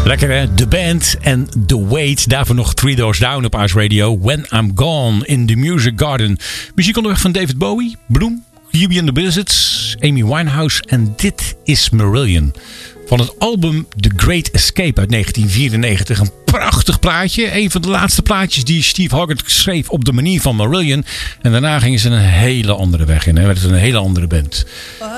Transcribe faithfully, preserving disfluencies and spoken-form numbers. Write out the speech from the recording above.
Lekker hè? The Band en The Wait. Daarvoor nog Three Doors Down op Ice Radio. When I'm Gone in the Music Garden. Muziek onderweg van David Bowie, Bloem, Hubie and the Blizzards, Amy Winehouse. En dit is Marillion. Van het album The Great Escape uit negentien vierennegentig. Een prachtig plaatje. Een van de laatste plaatjes die Steve Hogarth schreef op de manier van Marillion. En daarna gingen ze een hele andere weg in. Hè? Het is een hele andere band.